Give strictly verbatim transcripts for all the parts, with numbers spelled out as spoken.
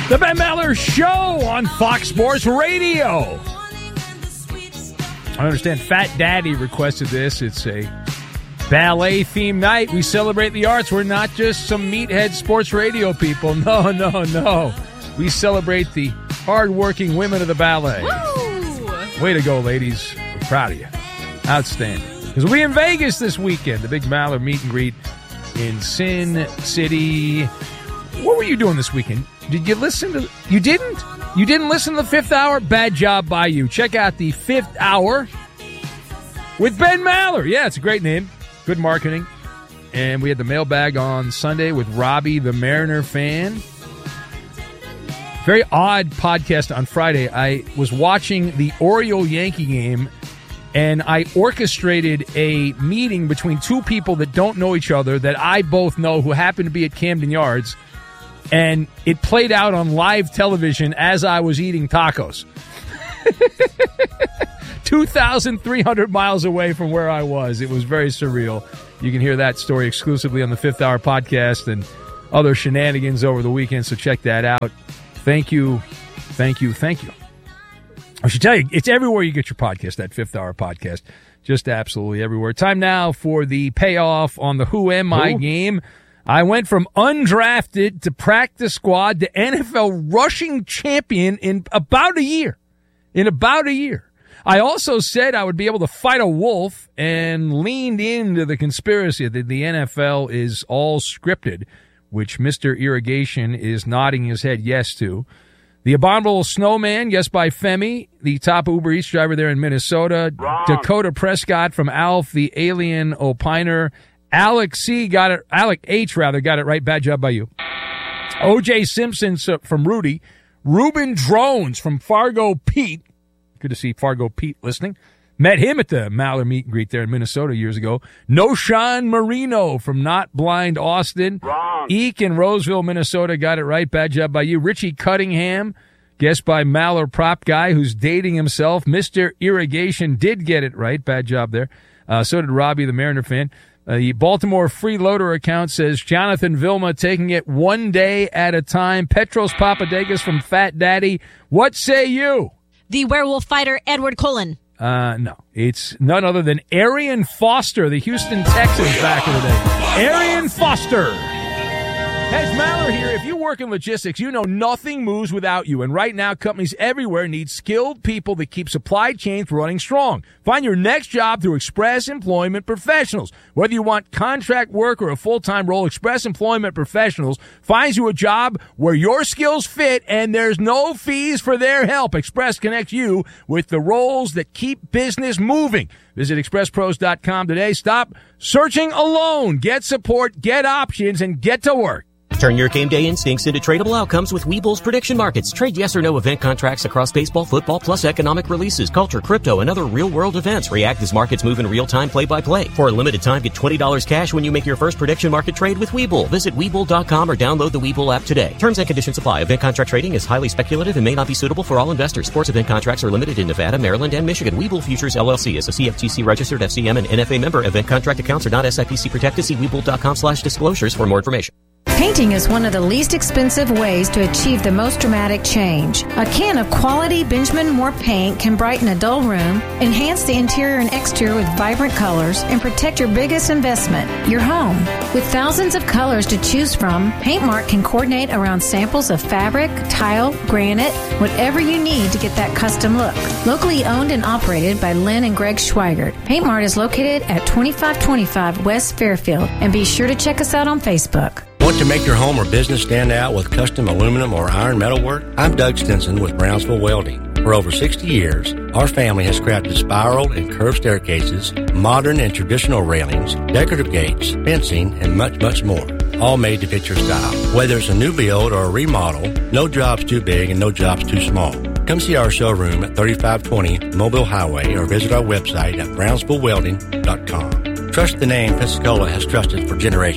The Ben Maller Show on Fox Sports Radio. I understand Fat Daddy requested this. It's a ballet-themed night. We celebrate the arts. We're not just some meathead sports radio people. No, no, no. We celebrate the hard-working women of the ballet. Woo! Way to go, ladies. We're proud of you. Outstanding. Because we'll be in Vegas this weekend, the big Maller meet and greet in Sin City. What were you doing this weekend? Did you listen to... You didn't? You didn't listen to the Fifth Hour? Bad job by you. Check out the Fifth Hour with Ben Maller. Yeah, it's a great name. Good marketing. And we had the mailbag on Sunday with Robbie, the Mariner fan. Very odd podcast on Friday. I was watching the Oriole-Yankee game, and I orchestrated a meeting between two people that don't know each other that I both know who happen to be at Camden Yards. And it played out on live television as I was eating tacos. two thousand three hundred miles away from where I was. It was very surreal. You can hear that story exclusively on the Fifth Hour podcast and other shenanigans over the weekend, so check that out. Thank you, thank you, thank you. I should tell you, it's everywhere you get your podcast, that Fifth Hour podcast. Just absolutely everywhere. Time now for the payoff on the Who Am I Who? game. I went from undrafted to practice squad to N F L rushing champion in about a year. In about a year. I also said I would be able to fight a wolf and leaned into the conspiracy that the N F L is all scripted, which Mister Irrigation is nodding his head yes to. The Abominable Snowman, yes by Femi, the top Uber Eats driver there in Minnesota. Wrong. Dakota Prescott from Alf, the alien opiner. Alex C. got it, Alec H. rather, got it right. Bad job by you. O J Simpson from Rudy. Ruben Drones from Fargo Pete. Good to see Fargo Pete listening. Met him at the Maller meet and greet there in Minnesota years ago. Noshan Marino from Not Blind Austin. Wrong. Eek in Roseville, Minnesota, got it right. Bad job by you. Richie Cunningham, guessed by Maller Prop Guy, who's dating himself. Mister Irrigation did get it right. Bad job there. Uh, so did Robbie, the Mariner fan. Uh, the Baltimore Freeloader account says Jonathan Vilma taking it one day at a time. Petros Papadegas from Fat Daddy. What say you? The werewolf fighter Edward Cullen. Uh, no. It's none other than Arian Foster, the Houston Texans back in the day. Arian Foster. Hey, Maller here. If you work in logistics, you know nothing moves without you. And right now, companies everywhere need skilled people that keep supply chains running strong. Find your next job through Express Employment Professionals. Whether you want contract work or a full-time role, Express Employment Professionals finds you a job where your skills fit and there's no fees for their help. Express connects you with the roles that keep business moving. Visit express pros dot com today. Stop searching alone. Get support, get options, and get to work. Turn your game day instincts into tradable outcomes with Webull's prediction markets. Trade yes or no event contracts across baseball, football, plus economic releases, culture, crypto, and other real-world events. React as markets move in real time, play-by-play. For a limited time, get twenty dollars cash when you make your first prediction market trade with Webull. Visit Webull dot com or download the Webull app today. Terms and conditions apply. Event contract trading is highly speculative and may not be suitable for all investors. Sports event contracts are limited in Nevada, Maryland, and Michigan. Webull Futures, L L C is a C F T C-registered F C M and N F A member. Event contract accounts are not S I P C protected. See Webull dot com slash disclosures for more information. Painting is one of the least expensive ways to achieve the most dramatic change. A can of quality Benjamin Moore paint can brighten a dull room, enhance the interior and exterior with vibrant colors, and protect your biggest investment, your home. With thousands of colors to choose from, Paint Mart can coordinate around samples of fabric, tile, granite, whatever you need to get that custom look. Locally owned and operated by Lynn and Greg Schweigert, Paint Mart is located at twenty-five twenty-five West Fairfield, and be sure to check us out on Facebook. Want to make your home or business stand out with custom aluminum or iron metal work? I'm Doug Stinson with Brownsville Welding. For over sixty years, our family has crafted spiral and curved staircases, modern and traditional railings, decorative gates, fencing, and much, much more. All made to fit your style. Whether it's a new build or a remodel, no job's too big and no job's too small. Come see our showroom at thirty-five twenty Mobile Highway or visit our website at brownsville welding dot com. Trust the name Pensacola has trusted for generations.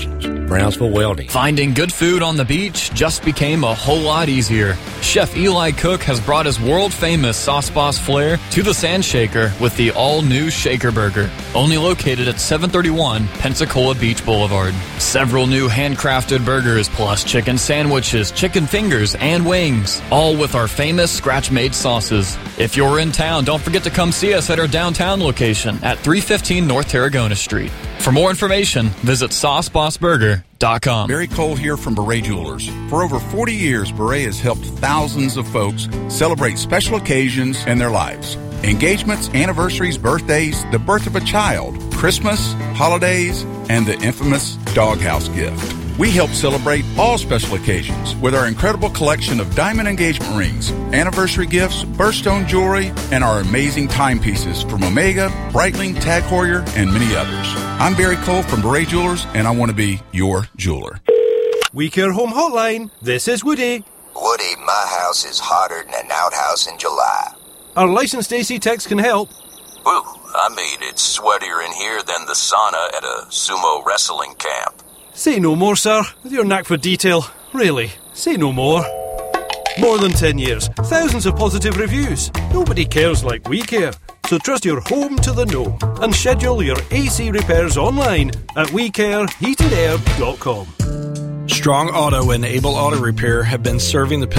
Brownsville Welding. Finding good food on the beach just became a whole lot easier. Chef Eli Cook has brought his world-famous Sauce Boss flair to the Sand Shaker with the all-new Shaker Burger, only located at seven thirty-one Pensacola Beach Boulevard. Several new handcrafted burgers plus chicken sandwiches, chicken fingers, and wings, all with our famous scratch-made sauces. If you're in town, don't forget to come see us at our downtown location at three fifteen North Tarragona Street. For more information, visit sauce boss burger dot com. Barry Cole here from Beret Jewelers. For over forty years, Beret has helped thousands of folks celebrate special occasions in their lives. Engagements, anniversaries, birthdays, the birth of a child, Christmas, holidays, and the infamous doghouse gift. We help celebrate all special occasions with our incredible collection of diamond engagement rings, anniversary gifts, birthstone jewelry, and our amazing timepieces from Omega, Breitling, Tag Heuer, and many others. I'm Barry Cole from Beret Jewelers, and I want to be your jeweler. We Care Home Hotline. This is Woody. Woody, my house is hotter than an outhouse in July. Our licensed A C techs can help. Woo, I mean, it's sweatier in here than the sauna at a sumo wrestling camp. Say no more, sir. With your knack for detail. Really, say no more. More than ten years. Thousands of positive reviews. Nobody cares like we care. So trust your home to the know and schedule your A C repairs online at we care heated air dot com. Strong Auto and Able Auto Repair have been serving the